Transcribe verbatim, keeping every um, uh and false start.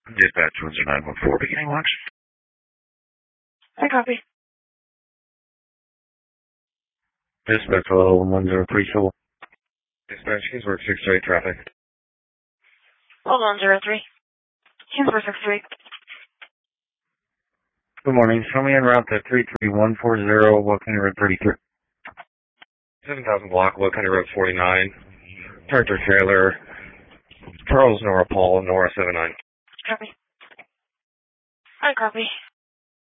Dispatch one zero nine one four, beginning launch. I copy. Dispatch level one zero three four. Dispatch, Kingsburg six two eight traffic. Hold on, zero three. Kingsburg six two eight. Good morning. Show me en route to three three one four zero, Will County Road thirty-three. seven thousand block, Will County Road forty-nine. Tractor trailer. Charles Nora Paul, Nora seven nine. Copy. I copy.